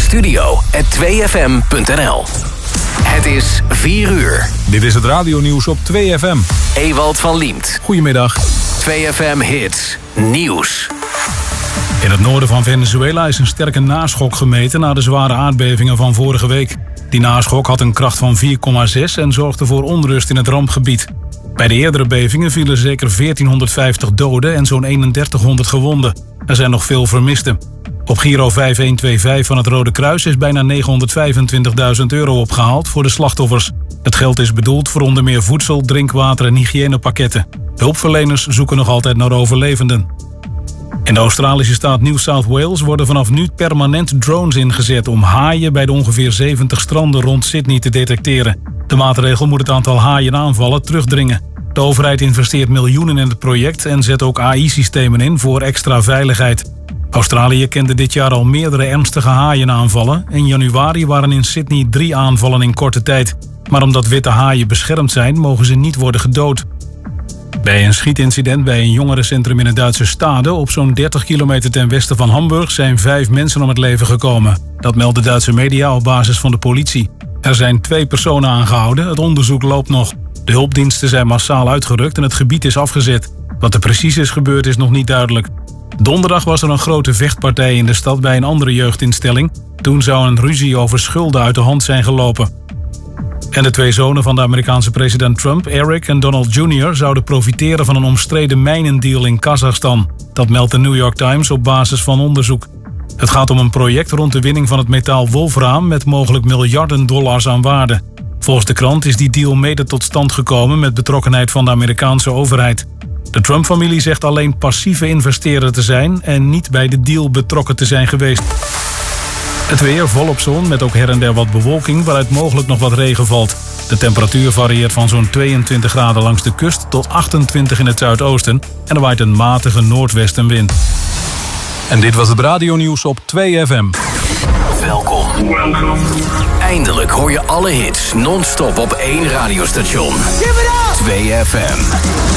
studio@2fm.nl. Het is 4 uur. Dit is het radionieuws op 2FM. Ewald van Liemt. Goedemiddag. 2FM Hits Nieuws. In het noorden van Venezuela is een sterke naschok gemeten na de zware aardbevingen van vorige week. Die naschok had een kracht van 4,6 en zorgde voor onrust in het rampgebied. Bij de eerdere bevingen vielen zeker 1450 doden en zo'n 3100 gewonden. Er zijn nog veel vermisten. Op Giro 5125 van het Rode Kruis is bijna €925.000 opgehaald voor de slachtoffers. Het geld is bedoeld voor onder meer voedsel, drinkwater en hygiënepakketten. Hulpverleners zoeken nog altijd naar overlevenden. In de Australische staat New South Wales worden vanaf nu permanent drones ingezet om haaien bij de ongeveer 70 stranden rond Sydney te detecteren. De maatregel moet het aantal haaienaanvallen terugdringen. De overheid investeert miljoenen in het project en zet ook AI-systemen in voor extra veiligheid. Australië kende dit jaar al meerdere ernstige haaienaanvallen. In januari waren in Sydney 3 aanvallen in korte tijd. Maar omdat witte haaien beschermd zijn, mogen ze niet worden gedood. Bij een schietincident bij een jongerencentrum in het Duitse Stade, op zo'n 30 kilometer ten westen van Hamburg, zijn 5 mensen om het leven gekomen. Dat melden Duitse media op basis van de politie. Er zijn 2 personen aangehouden, het onderzoek loopt nog. De hulpdiensten zijn massaal uitgerukt en het gebied is afgezet. Wat er precies is gebeurd is nog niet duidelijk. Donderdag was er een grote vechtpartij in de stad bij een andere jeugdinstelling. Toen zou een ruzie over schulden uit de hand zijn gelopen. En de 2 zonen van de Amerikaanse president Trump, Eric en Donald Jr., zouden profiteren van een omstreden mijnendeal in Kazachstan. Dat meldt de New York Times op basis van onderzoek. Het gaat om een project rond de winning van het metaal wolfraam met mogelijk miljarden dollars aan waarde. Volgens de krant is die deal mede tot stand gekomen met betrokkenheid van de Amerikaanse overheid. De Trump-familie zegt alleen passieve investeerder te zijn en niet bij de deal betrokken te zijn geweest. Het weer volop zon met ook her en der wat bewolking waaruit mogelijk nog wat regen valt. De temperatuur varieert van zo'n 22 graden langs de kust tot 28 in het zuidoosten en er waait een matige noordwestenwind. En dit was het radionieuws op 2FM. Welkom. Eindelijk hoor je alle hits non-stop op 1 radiostation. 2FM.